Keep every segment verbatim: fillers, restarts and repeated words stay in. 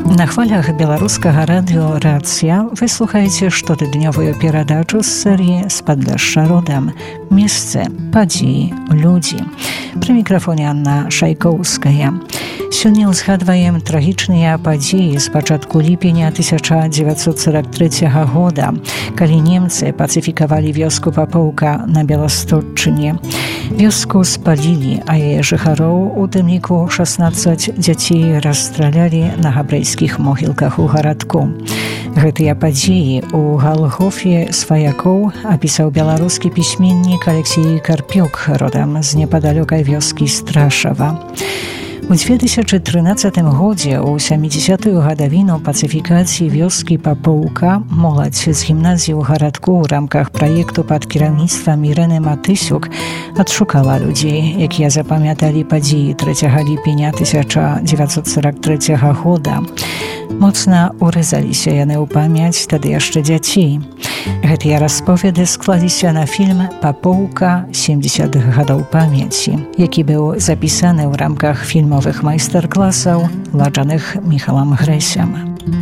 На хвалях беларускага радыё «Рацыя» вы слухаеце штотыднёвую перадачу з серыі «З падляшша родам». Месцы, падзеі, людзі. Пры мікрафоне Анна Шайкоўская. Сёння ўзгадваем трагічныя падзеі з пачатку ліпеня тысяча дзевяцьсот сорок трэцяга года, калі немцы пацыфікавалі вёску Папоўка на Беластотчыне. Вёску спалілі, а яе жыхароў, у тым ліку шаснаццаць дзяцей, расстралялі на габрэйскіх могілках у гарадку. Гэтыя падзеі ў Галгофе сваякоў апісаў беларускі пісьменнік Алексей Карпюк, родам з непадалёкай вёскі Страшава. У дзве тысячы трынаццатым годзе, у сямідзесятую гадавіну пацыфікацыі вёскі Папоўка, моладзь з гімназіі ў гарадку ў рамках праекту пад кіраўніцтвам Ірэны Матысюк адшукала людзей, якія запамяталі падзеі трэцяга ліпеня тысяча дзевяцьсот сорок трэцяга года. Моцна урэзаліся яны ў памяць тады яшчэ дзяцей. Гэтыя расповеды склаліся на фільм «Папоўка сямдзесятых гадоў памяці», які быў запісаны ў рамках фільмовых майстар-класаў, ладжаных Міхалам Грэсям.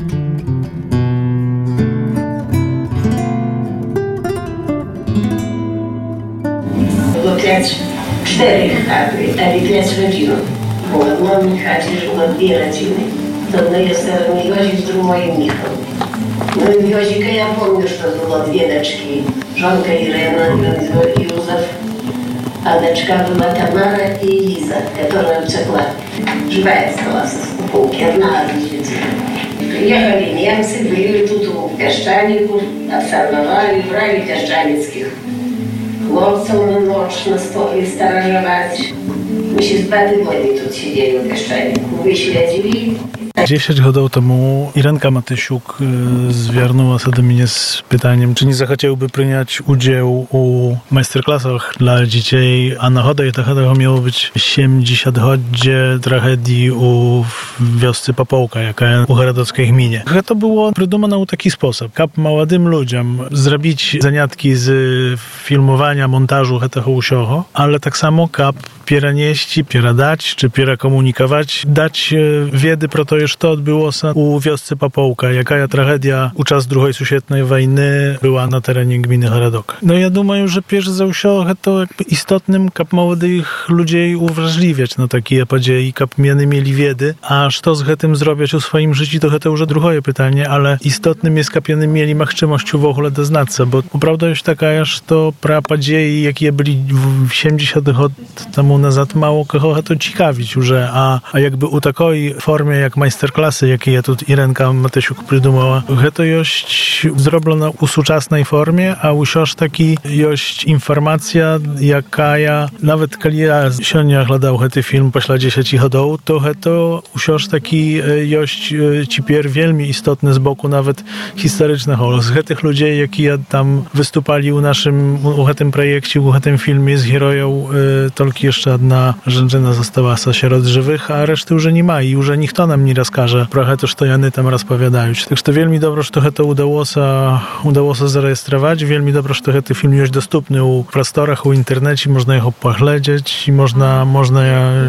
Było pięć, cztery chaty, ale pięć rodzinów. Bo w mojej chacie żyło dwie rodziny. To одна jest Józik, z drugą moim Michał. No i Józika ja pomnę, że to było dwie deczki. Żonka Irena i Józef. A deczka była Tamara i Liza, która przekła живая осталась в Папоўке, одна от детей. Приехали немцы, были тут у Пясчанику, обсервовали, брали пясчаницких хлопцев на ночь на столе сторожевать. My się z dwa tygodnie тут siedzieli w Pieszczaniku, wyśledzili. dziesięć годów temu Irenka Matysiuk zwiernuła się do mnie z pytaniem, czy nie zechciałby przyjąć udział u majsterklasach dla dzieci, a nagoda tego miało być siedemdziesięciolecia tragedii u wiosce Pапоўка, jaka u Garadockiej gminie. To było prydumane w taki sposób. Kap młodym ludziom zrobić zaniatki z filmowania, montażu tego usiogo, ale tak samo kap pieranieści, pieradać, czy pierakomunikować, dać wiedzy pro to, co odbyło się u wiosce Pапоўка, jaka tragedia u czas drugiej światowej wojny była na terenie gminy Garadok. No ja думаю, że pierwsze za usiąg to jakby istotnym kap młodych ludzi uwrażliwiać na takie podzieje, kap miany mieli wiedzy, a co z tym zrobić u swoim życiu, to to już drugie pytanie, ale istotnym jest kap miany mieli możliwość w ogóle doznać się, bo prawda jest taka, że to pra podzieje, jakie byli w siedemdziesiątych lat temu nazad, mało kogo to ciekawić już, a, a jakby u takiej formie jak majsterklasy, jakie ja tu Irenka Matysiuk przydumała, to jest zrobione u współczesnej formie, a usiąż taki jest informacja, jaka ja, nawet kiedy ja siądnie oglądał ten film po dziesięciu latach, to to usiąż taki jest cipier wielmi istotny z boku nawet historycznego. Z tych ludzi, jakie ja tam wystupali u naszym, u tym projekcie, u tym filmie z heroją, tylko jeszcze jedna żęczyna została wśród żywych, a reszty już nie ma i już nikt nam nie rozkaże pro to, co jany tam rozpowiadają. Także to wielmi dobro, że to udało się, udało się zarejestrować. Wielmi dobro, że ten film jest dostępny u prostorach, u internecie, można jego poglądać i można, można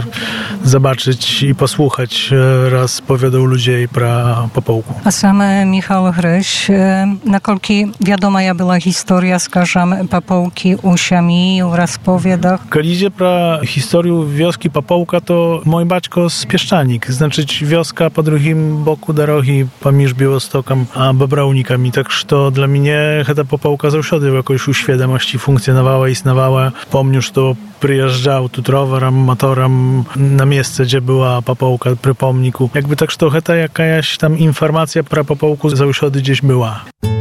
zobaczyć i posłuchać raz powiadał ludzi pro Pапоўку. A sam Michał Gryś, nakolki wiadoma ja była historia, skażam, Pапоўki u siami, u rozpowiadach? Kiedy idzie pro historię wioski Pапоўка, to mój baćko z Pieszczanik, znaczy wioska po drugim boku drogi pomiędzy Białostokiem a Bobrownikami. Tak, że dla mnie ta Pапоўка zawsze jakoś u świadomości funkcjonowała, istniała. Pomnę, że to przyjeżdżał tu rowerem, motorem na miejsce, gdzie była Pапоўка przy pomniku. Jakby tak, że to jakaś tam informacja pro Pапоўку zawsze gdzieś była.